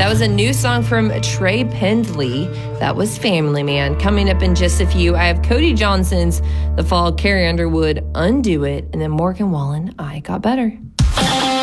That was a new song from Trey Pendley. That was Family Man. Coming up in just a few, I have Cody Johnson's The Fall, Carrie Underwood, Undo It, and then Morgan Wallen, I Got Better.